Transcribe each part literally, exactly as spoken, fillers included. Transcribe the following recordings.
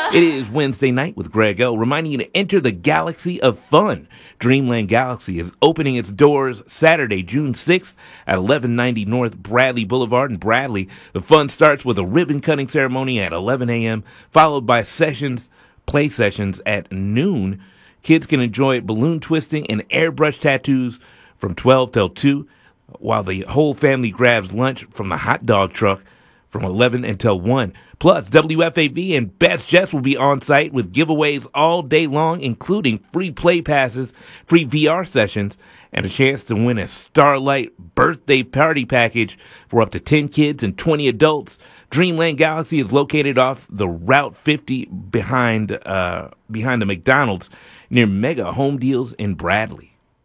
It is Wednesday night with Greg O, reminding you to enter the galaxy of fun. Dreamland Galaxy is opening its doors Saturday, June sixth at eleven ninety North Bradley Boulevard in Bradley. The fun starts with a ribbon-cutting ceremony at eleven a.m., followed by sessions, play sessions at noon. Kids can enjoy balloon twisting and airbrush tattoos from twelve till two, while the whole family grabs lunch from the hot dog truck from eleven until one. Plus, W F A V and Best Jets will be on site with giveaways all day long, including free play passes, free V R sessions, and a chance to win a Starlight birthday party package for up to ten kids and twenty adults. Dreamland Galaxy is located off the Route fifty behind uh, behind the McDonald's near Mega Home Deals in Bradley.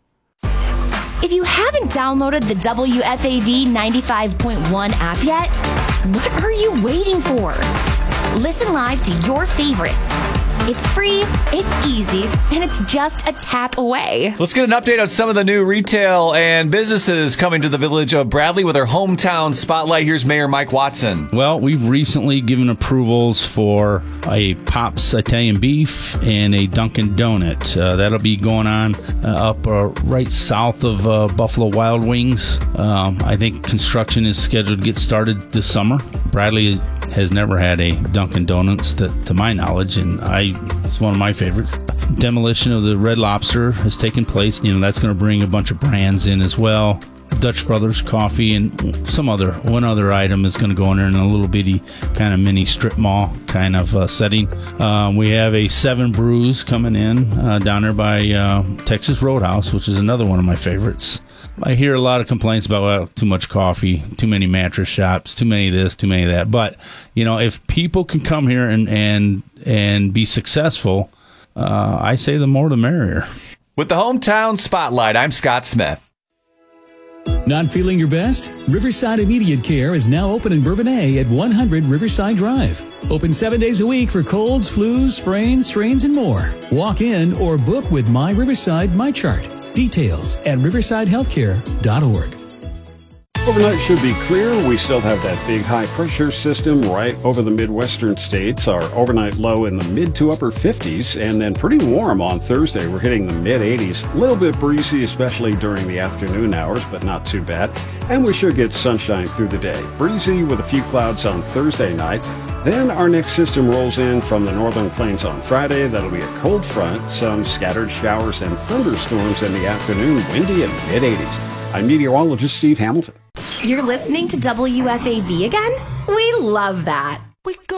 If you haven't downloaded the W F A V ninety-five point one app yet, what are you waiting for? Listen live to your favorites. It's free, it's easy, and it's just a tap away. Let's get an update on some of the new retail and businesses coming to the village of Bradley with our hometown spotlight. Here's Mayor Mike Watson. Well, we've recently given approvals for a Pop's Italian Beef and a Dunkin' Donut. Uh, that'll be going on uh, up uh, right south of uh, Buffalo Wild Wings. Um, I think construction is scheduled to get started this summer. Bradley has never had a Dunkin' Donuts, that, to my knowledge, and I it's one of my favorites. Demolition of the Red Lobster has taken place. You know, that's going to bring a bunch of brands in as well. Dutch Brothers Coffee and some other, one other item is going to go in there in a little bitty kind of mini strip mall kind of uh, setting. Uh, we have a Seven Brews coming in uh, down there by uh, Texas Roadhouse, which is another one of my favorites. I hear a lot of complaints about well, too much coffee, too many mattress shops, too many of this, too many of that. But, you know, if people can come here and and, and be successful, uh, I say the more the merrier. With the hometown spotlight, I'm Scott Smith. Not feeling your best? Riverside Immediate Care is now open in Bourbonnais at one hundred Riverside Drive. Open seven days a week for colds, flus, sprains, strains, and more. Walk in or book with My Riverside MyChart. Details at riverside healthcare dot org. Overnight should be clear. We still have that big high-pressure system right over the Midwestern states. Our overnight low in the mid to upper fifties, and then pretty warm on Thursday. We're hitting the mid-eighties. A little bit breezy, especially during the afternoon hours, but not too bad. And we should get sunshine through the day. Breezy with a few clouds on Thursday night. Then our next system rolls in from the northern plains on Friday. That'll be a cold front, some scattered showers and thunderstorms in the afternoon, windy and mid-eighties. I'm meteorologist Steve Hamilton. You're listening to W F A V again? We love that. We go